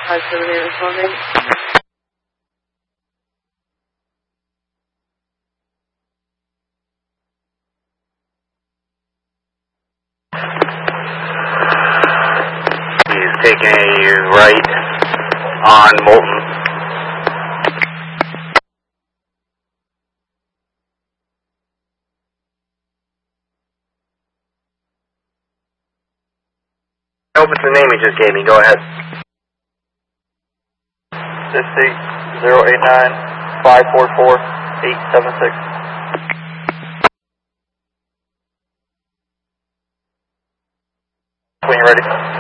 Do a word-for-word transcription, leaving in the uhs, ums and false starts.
five seven eight responding. He's taking a right on Moulton. I hope it's the name he just gave me. Go ahead. six eight zero eight nine five four four eight seven six. When you're ready.